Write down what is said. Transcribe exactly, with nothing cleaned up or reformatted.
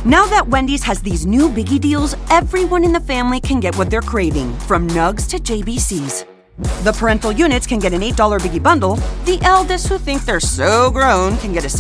Now that Wendy's has these new biggie deals, everyone in the family can get what they're craving, from nugs to J B Cs. The parental units can get an eight dollar biggie bundle. The eldest who think they're so grown can get a